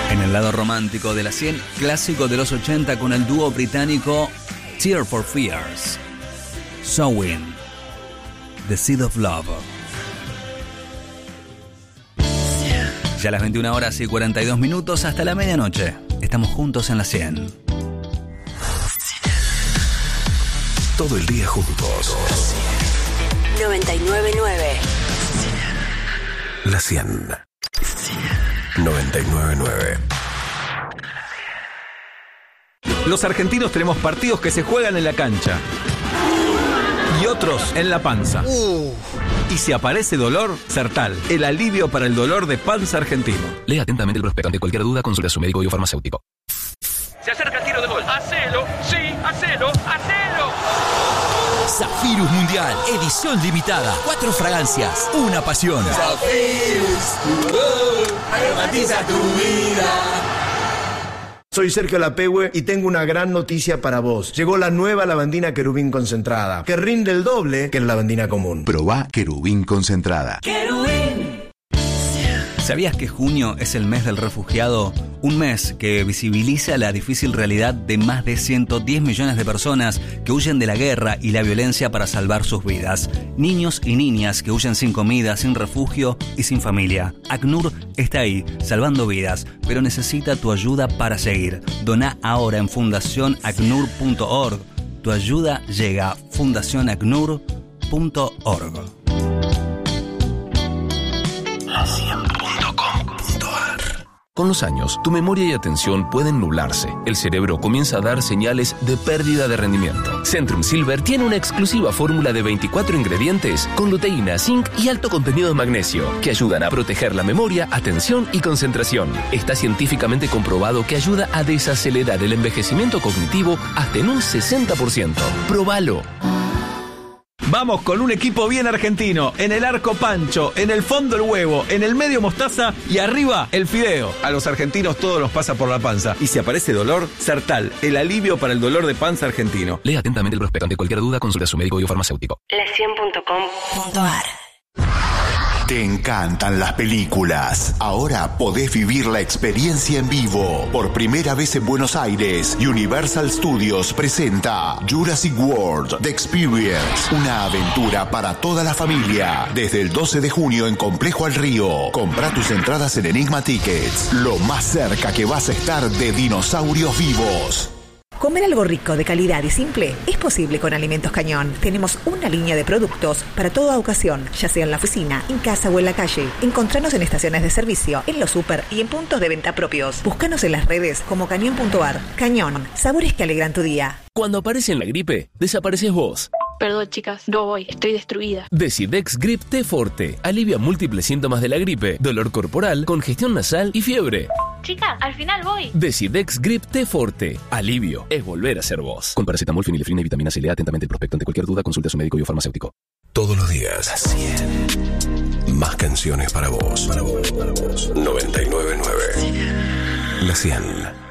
En el lado romántico de la 100, clásico de los 80 con el dúo británico Tear for Fears. Sowing The Seed of Love. Ya a las 21 horas y 42 minutos hasta la medianoche. Estamos juntos en la 100. Todo el día juntos. 99.9. La 100. 99.9. Los argentinos tenemos partidos que se juegan en la cancha y otros en la panza. Y si aparece dolor, Sertal, el alivio para el dolor de panza argentino. Lea atentamente el prospecto. Ante cualquier duda, consulte a su médico y o farmacéutico. Se acerca el tiro de gol. ¡Hacelo! ¡Sí! ¡Hacelo! ¡Hacelo! Zafirus Mundial, edición limitada. 4 fragancias, una pasión. Zafirus, aromatiza tu vida. Soy Sergio Lapehue y tengo una gran noticia para vos. Llegó la nueva lavandina Querubín concentrada, que rinde el doble que la lavandina común. Probá Querubín concentrada. Querubín. ¿Sabías que junio es el mes del refugiado? Un mes que visibiliza la difícil realidad de más de 110 millones de personas que huyen de la guerra y la violencia para salvar sus vidas. Niños y niñas que huyen sin comida, sin refugio y sin familia. ACNUR está ahí, salvando vidas, pero necesita tu ayuda para seguir. Doná ahora en fundacionacnur.org. Tu ayuda llega a fundacionacnur.org. Con los años, tu memoria y atención pueden nublarse. El cerebro comienza a dar señales de pérdida de rendimiento. Centrum Silver tiene una exclusiva fórmula de 24 ingredientes con luteína, zinc y alto contenido de magnesio que ayudan a proteger la memoria, atención y concentración. Está científicamente comprobado que ayuda a desacelerar el envejecimiento cognitivo hasta en un 60%. ¡Próbalo! Vamos con un equipo bien argentino. En el arco Pancho, en el fondo el huevo, en el medio mostaza y arriba el fideo. A los argentinos todo los pasa por la panza. Y si aparece dolor, Sertal, el alivio para el dolor de panza argentino. Lea atentamente el prospecto. Ante cualquier duda, consulte a su médico y o farmacéutico. La100.com.ar. Te encantan las películas. Ahora podés vivir la experiencia en vivo. Por primera vez en Buenos Aires, Universal Studios presenta Jurassic World The Experience. Una aventura para toda la familia. Desde el 12 de junio en Complejo al Río. Comprá tus entradas en Enigma Tickets. Lo más cerca que vas a estar de dinosaurios vivos. Comer algo rico, de calidad y simple es posible con Alimentos Cañón. Tenemos una línea de productos para toda ocasión, ya sea en la oficina, en casa o en la calle. Encontranos en estaciones de servicio, en los súper y en puntos de venta propios. Búscanos en las redes como cañón.ar. Cañón, sabores que alegran tu día. Cuando aparece en la gripe, desapareces vos. Perdón, chicas, no voy, estoy destruida. Decidex Grip T Forte alivia múltiples síntomas de la gripe, dolor corporal, congestión nasal y fiebre. Chicas, al final voy. Decidex Grip T Forte. Alivio es volver a ser vos. Con paracetamol, fenilefrina y vitamina C. Lea atentamente el prospecto. Ante cualquier duda, consulte a su médico y o farmacéutico. Todos los días. 100. Más canciones para vos. 99.9. La 100.